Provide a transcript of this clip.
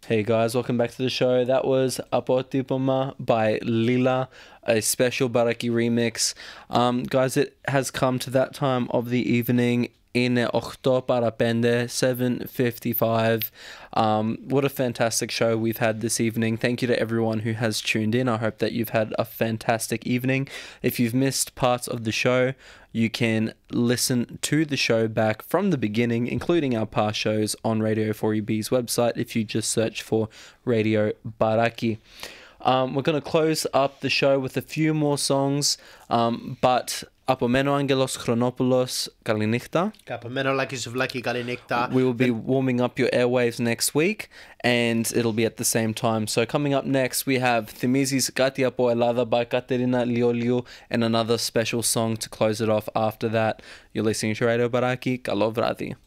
Hey guys, welcome back to the show. That was Apotipoma by Lila, a special Baraki remix. Guys, it has come to that time of the evening in Octo para Pende, 7:55. What a fantastic show we've had this evening. Thank you to everyone who has tuned in. I hope that you've had a fantastic evening. If you've missed parts of the show, you can listen to the show back from the beginning, including our past shows on Radio 4EB's website if you just search for Radio Baraki. We're going to close up the show with a few more songs, but Apomeno Angelos Chronopoulos Kalinikta. Kapameno Lakis Vlaki Kalinikta. We will be warming up your airwaves next week, and it'll be at the same time. So coming up next, we have Thimisis Katia Poelada by Katerina Lioliu, and another special song to close it off after that. You're listening to Radio Baraki. Kalovrati.